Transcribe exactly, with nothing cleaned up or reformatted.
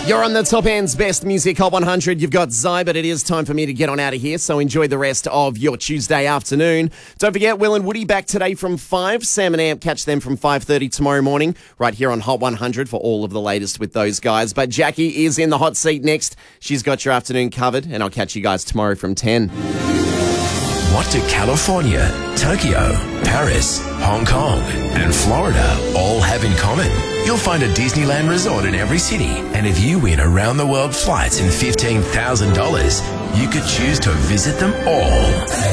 You're on the Top End's Best Music Hot one hundred. You've got Zai, but it is time for me to get on out of here, so enjoy the rest of your Tuesday afternoon. Don't forget, Will and Woody back today from five. Sam and Amp catch them from five thirty tomorrow morning, right here on Hot one hundred for all of the latest with those guys. But Jackie is in the hot seat next. She's got your afternoon covered, and I'll catch you guys tomorrow from ten. What do California, Tokyo, Paris, Hong Kong and Florida all have in common? You'll find a Disneyland resort in every city. And if you win around-the-world flights and fifteen thousand dollars, you could choose to visit them all.